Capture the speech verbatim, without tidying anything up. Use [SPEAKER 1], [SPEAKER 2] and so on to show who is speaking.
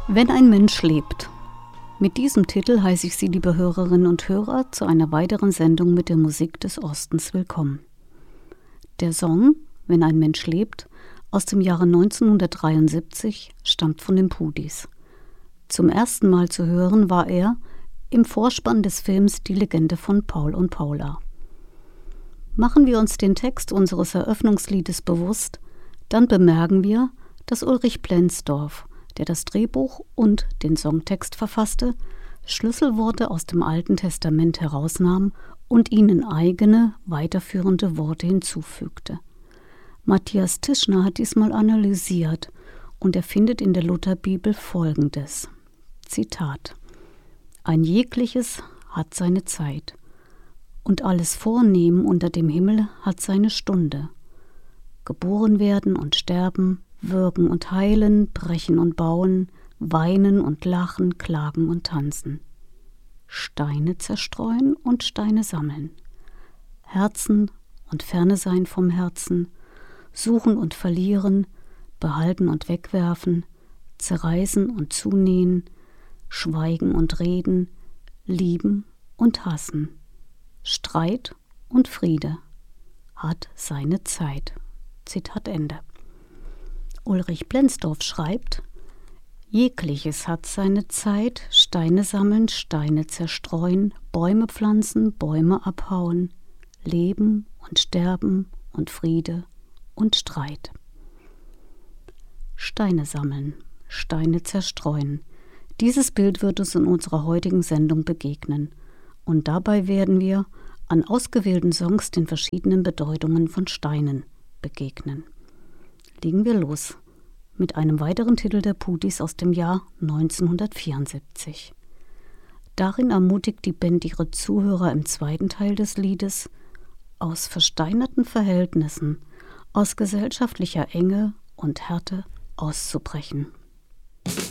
[SPEAKER 1] Wenn ein Mensch lebt. Mit diesem Titel heiße ich Sie, liebe Hörerinnen und Hörer, zu einer weiteren Sendung mit der Musik des Ostens willkommen. Der Song Wenn ein Mensch lebt aus dem Jahre neunzehnhundertdreiundsiebzig stammt von den Pudis. Zum ersten Mal zu hören war er im Vorspann des Films Die Legende von Paul und Paula. Machen wir uns den Text unseres Eröffnungsliedes bewusst, dann bemerken wir, dass Ulrich Plenzdorf, der das Drehbuch und den Songtext verfasste, Schlüsselworte aus dem Alten Testament herausnahm und ihnen eigene, weiterführende Worte hinzufügte. Matthias Tischner hat diesmal analysiert und er findet in der Lutherbibel Folgendes: Zitat: Ein jegliches hat seine Zeit, und alles Vornehmen unter dem Himmel hat seine Stunde. Geboren werden und sterben, wirken und heilen, brechen und bauen, weinen und lachen, klagen und tanzen. Steine zerstreuen und Steine sammeln. Herzen und ferne sein vom Herzen, suchen und verlieren, behalten und wegwerfen, zerreißen und zunähen, schweigen und reden, lieben und hassen. Streit und Friede hat seine Zeit. Zitat Ende. Ulrich Plenzdorf schreibt: Jegliches hat seine Zeit, Steine sammeln, Steine zerstreuen, Bäume pflanzen, Bäume abhauen, Leben und Sterben und Friede und Streit. Steine sammeln, Steine zerstreuen. Dieses Bild wird uns in unserer heutigen Sendung begegnen. Und dabei werden wir an ausgewählten Songs den verschiedenen Bedeutungen von Steinen begegnen. Legen wir los mit einem weiteren Titel der Pudis aus dem Jahr neunzehnhundertvierundsiebzig. Darin ermutigt die Band ihre Zuhörer im zweiten Teil des Liedes, aus versteinerten Verhältnissen, aus gesellschaftlicher Enge und Härte auszubrechen.